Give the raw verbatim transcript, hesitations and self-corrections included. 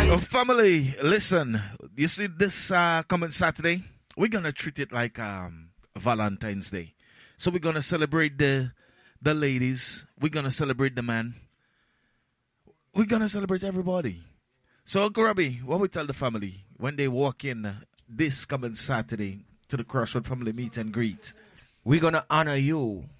Uh, family, listen. You see this uh, coming Saturday, we're gonna treat it like um, Valentine's Day. So we're gonna celebrate the the ladies. We're gonna celebrate the man. We're gonna celebrate everybody. So Uncle Robbie, what we tell the family when they walk in uh, this coming Saturday to the Crossroad Family Meet and Greet? We're gonna honor you